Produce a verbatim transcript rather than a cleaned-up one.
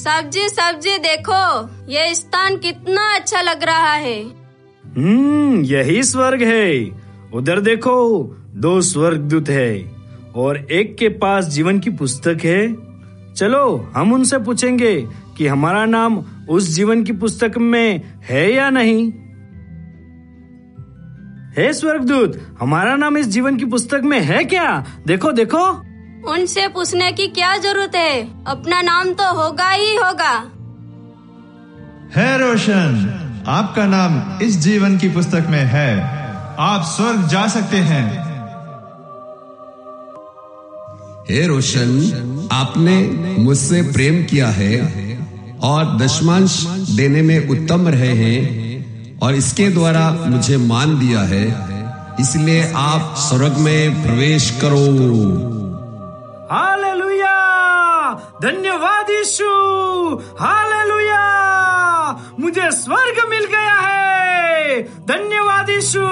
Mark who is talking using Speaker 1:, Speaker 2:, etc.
Speaker 1: सब्जी सब्जी देखो, ये स्थान कितना अच्छा लग रहा है।
Speaker 2: हम्म यही स्वर्ग है। उधर देखो, दो स्वर्गदूत है और एक के पास जीवन की पुस्तक है। चलो हम उनसे पूछेंगे कि हमारा नाम उस जीवन की पुस्तक में है या नहीं। हे स्वर्गदूत, हमारा नाम इस जीवन की पुस्तक में है क्या? देखो देखो।
Speaker 1: उनसे पूछने की क्या जरूरत है, अपना नाम तो होगा ही होगा।
Speaker 3: है रोशन, आपका नाम इस जीवन की पुस्तक में है, आप स्वर्ग जा सकते हैं।
Speaker 4: हे रोशन, आपने मुझसे प्रेम किया है और दशमांश देने में उत्तम रहे हैं और इसके द्वारा मुझे मान दिया है, इसलिए आप स्वर्ग में प्रवेश करो।
Speaker 2: हालेलुया! धन्यवाद यीशु! हालेलुया! मुझे स्वर्ग मिल गया है। धन्यवाद यीशु!